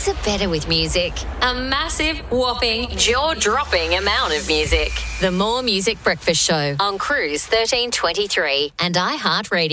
Things are better with music. A massive, whopping, jaw-dropping amount of music. The More Music Breakfast Show on Cruise 1323 and iHeartRadio.